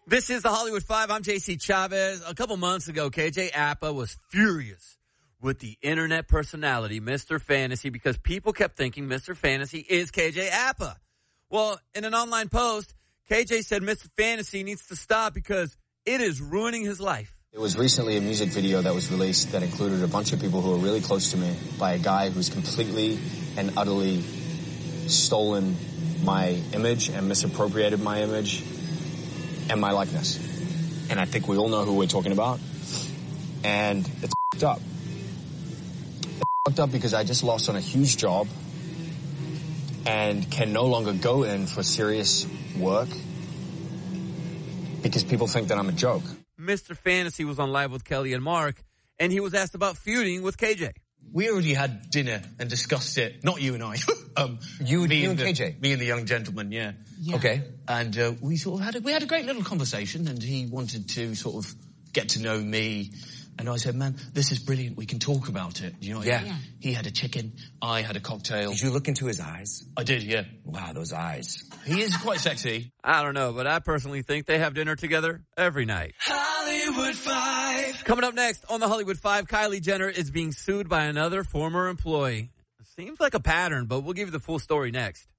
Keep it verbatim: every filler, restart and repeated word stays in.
This is the Hollywood Five. I'm J C Chavez. A couple months ago, K J Apa was furious with the internet personality, Mister Fantasy, because people kept thinking Mister Fantasy is K J Apa. Well, in an online post, K J said Mister Fantasy needs to stop because it is ruining his life. There was recently a music video that was released that included a bunch of people who are really close to me by a guy who's completely and utterly stolen my image and misappropriated my image and my likeness. And I think we all know who we're talking about. And it's f***ed up. It's f***ed up because I just lost on a huge job and can no longer go in for serious work because people think that I'm a joke. Mister Fantasy was on Live with Kelly and Mark, and he was asked about feuding with K J. We already had dinner and discussed it. Not you and I. um, you, me you and and the, K J? Me and the young gentleman, yeah. yeah. Okay. And uh, we sort of had a, we had a great little conversation, and he wanted to sort of get to know me. And I said, man, this is brilliant. We can talk about it. You know, yeah. He, he had a chicken. I had a cocktail. Did you look into his eyes? I did, yeah. Wow, those eyes. He is quite sexy. I don't know, but I personally think they have dinner together every night. Hollywood Five. Coming up next on the Hollywood Five, Kylie Jenner is being sued by another former employee. Seems like a pattern, but we'll give you the full story next.